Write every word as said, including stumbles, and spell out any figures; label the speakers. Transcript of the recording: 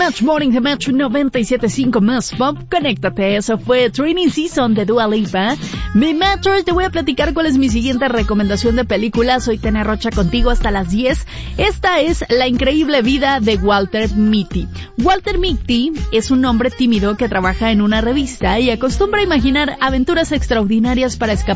Speaker 1: Match Morning de Match noventa y siete punto cinco más Pop. Conéctate, eso fue Training Season de Dua Lipa. Mi Metro, te voy a platicar cuál es mi siguiente recomendación de película. Soy Tena Rocha contigo hasta las diez. Esta es La increíble vida de Walter Mitty. Walter Mitty es un hombre tímido que trabaja en una revista y acostumbra a imaginar aventuras extraordinarias para escapar